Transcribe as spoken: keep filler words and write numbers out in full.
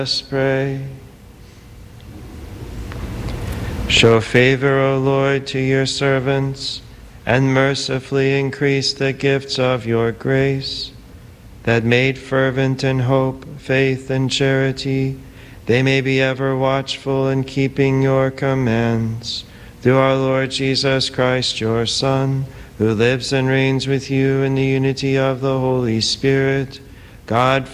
Let us pray. Show favor, O Lord, to your servants, and mercifully increase the gifts of your grace, that made fervent in hope, faith, and charity, they may be ever watchful in keeping your commands. Through our Lord Jesus Christ, your Son, who lives and reigns with you in the unity of the Holy Spirit, God,